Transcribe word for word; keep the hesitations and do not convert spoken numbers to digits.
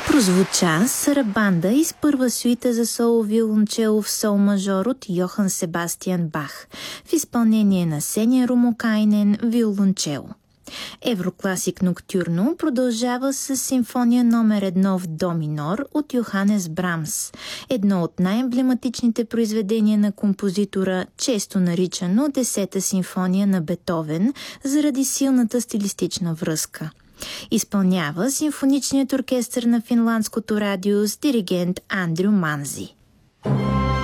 Прозвуча Сарабанда из първа сюита за соло виолончело в сол мажор от Йохан Себастиан Бах в изпълнение на Сеня Ромокайнен виолончело. Еврокласик Ноктюрно продължава с симфония номер едно в до минор от Йоханес Брамс, едно от най-емблематичните произведения на композитора, често наричано Десета симфония на Бетовен, заради силната стилистична връзка. Изпълнява симфоничният оркестър на финландското радио с диригент Андрю Манзи.